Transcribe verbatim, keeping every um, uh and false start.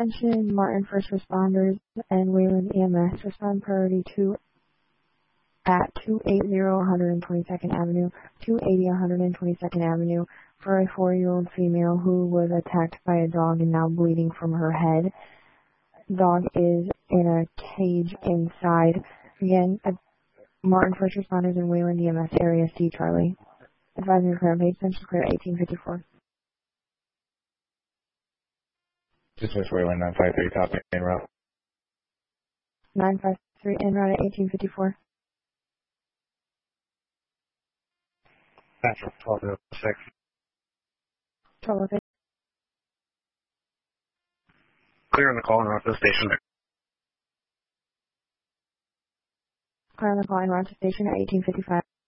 Attention, Martin first responders and Wayland E M S. Respond priority two at two eighty one twenty-second Avenue, two eighty one twenty-second Avenue for a four-year-old female who was attacked by a dog and now bleeding from her head. Dog is in a cage inside. Again, at Martin first responders in Wayland E M S area C Charlie. Advising clear page, Central Clear eighteen fifty-four. Dismiss Wayland nine five three, copy en route. nine five three en route at eighteen fifty-four. Central twelve oh six. twelve oh six. Clear on the call en route to the station. Clear on the call en route to station at eighteen fifty-five.